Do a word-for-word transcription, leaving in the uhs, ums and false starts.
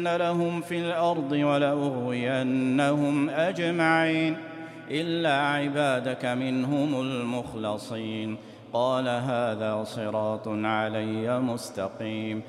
لهم في الأرض ولأغوينهم أجمعين إلا عبادك منهم المخلصين. قال هذا صراط علي مستقيم.